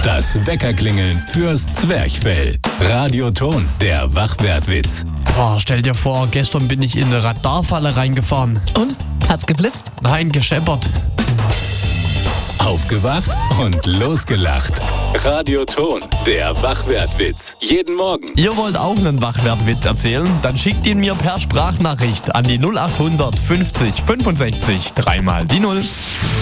Das Weckerklingeln fürs Zwerchfell. Radioton, der Wachwertwitz. Boah, stell dir vor, gestern bin ich in eine Radarfalle reingefahren. Und? Hat's geblitzt? Nein, gescheppert. Aufgewacht und losgelacht. Radioton, der Wachwertwitz. Jeden Morgen. Ihr wollt auch einen Wachwertwitz erzählen? Dann schickt ihn mir per Sprachnachricht an die 0800 50 65 3 mal die 0.